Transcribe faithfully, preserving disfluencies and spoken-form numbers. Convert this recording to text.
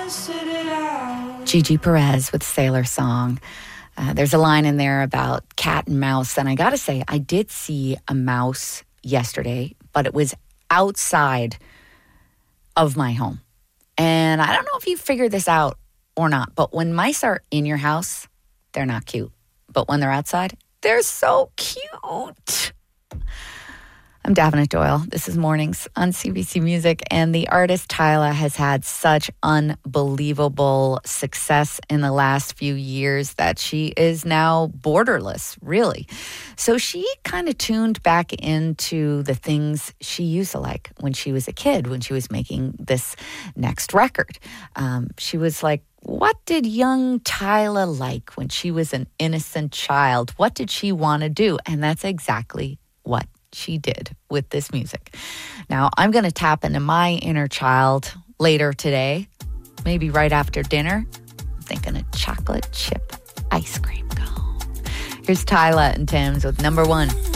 Gigi Perez with Sailor Song. Uh, there's a line in there about cat and mouse, and I gotta say, I did see a mouse yesterday, but it was outside of my home. And I don't know if you figured this out or not, but when mice are in your house, they're not cute. But when they're outside, they're so cute. I'm Davenant Doyle. This is Mornings on C B C Music, and the artist Tyla has had such unbelievable success in the last few years that she is now borderless, really. So she kind of tuned back into the things she used to like when she was a kid, when she was making this next record. Um, she was like, what did young Tyla like when she was an innocent child? What did she want to do? And that's exactly what she did with this music. Now, I'm going to tap into my inner child later today, maybe right after dinner. I'm thinking a chocolate chip ice cream cone. Here's Tyla and Thames with number one.